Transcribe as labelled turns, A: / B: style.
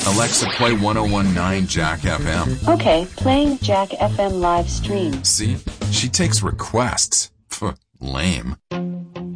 A: Alexa, play 1019 Jack FM.
B: Okay, playing Jack FM live stream.
A: See? She takes requests. Lame.